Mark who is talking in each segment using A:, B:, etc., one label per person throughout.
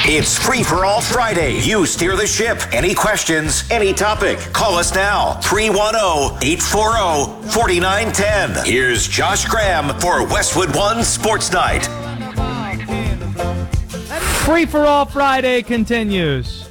A: It's Free for All Friday. You steer the ship. Any questions, any topic. Call us now. 310-840-4910. Here's Josh Graham for Westwood One Sports Night.
B: Free for All Friday continues.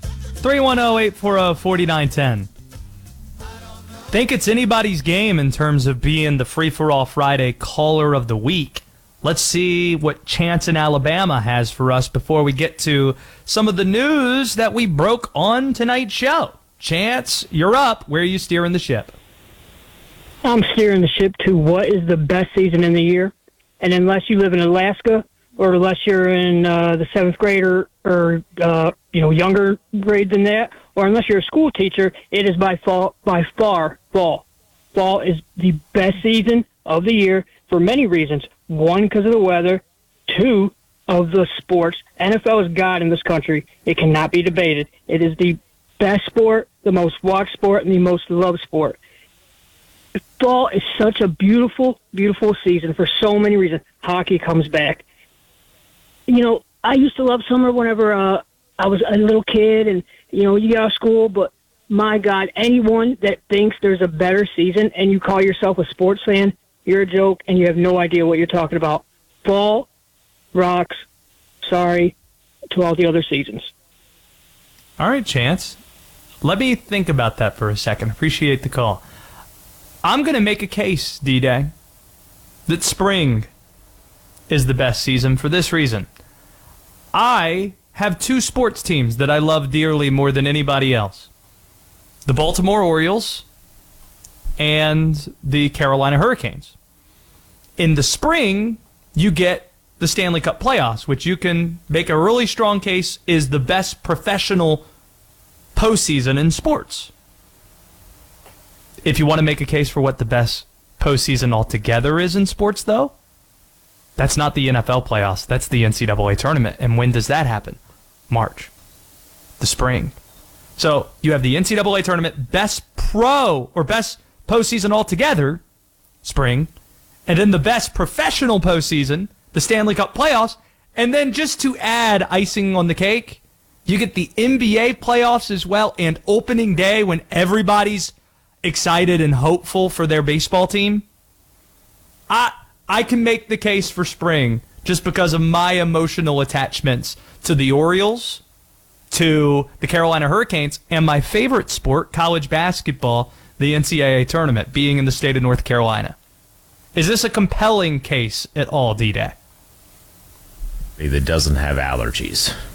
B: 310-840-4910. Think it's anybody's game in terms of being the Free for All Friday caller of the week. Let's see what Chance in Alabama has for us before we get to some of the news that we broke on tonight's show. Chance, you're up. Where are you steering the ship?
C: I'm steering the ship to what is the best season in the year. And unless you live in Alaska or unless you're in the seventh grade or younger grade than that, or unless you're a school teacher, it is by far fall. Fall is the best season of the year for many reasons. One, because of the weather. Two, of the sports. NFL is God in this country. It cannot be debated. It is the best sport, the most watched sport, and the most loved sport. Fall is such a beautiful, beautiful season for so many reasons. Hockey comes back. You know, I used to love summer whenever I was a little kid and, you get out of school, but my God, anyone that thinks there's a better season and you call yourself a sports fan, you're a joke and you have no idea what you're talking about. Fall rocks. Sorry to all the other seasons.
B: All right, Chance. Let me think about that for a second. Appreciate the call. I'm going to make a case, D-Day, that spring is the best season for this reason. I have two sports teams that I love dearly more than anybody else. The Baltimore Orioles and the Carolina Hurricanes. In the spring, you get the Stanley Cup playoffs, which you can make a really strong case is the best professional postseason in sports. If you want to make a case for what the best postseason altogether is in sports, though, that's not the NFL playoffs. That's the NCAA tournament. And when does that happen? March. The spring. So you have the NCAA tournament, best pro or best postseason altogether, spring, and then the best professional postseason, the Stanley Cup playoffs, and then just to add icing on the cake, you get the NBA playoffs as well, and opening day when everybody's excited and hopeful for their baseball team. I can make the case for spring just because of my emotional attachments to the Orioles, to the Carolina Hurricanes, and my favorite sport, college basketball, the NCAA tournament, being in the state of North Carolina. Is this a compelling case at all, D-Day?
D: That doesn't have allergies.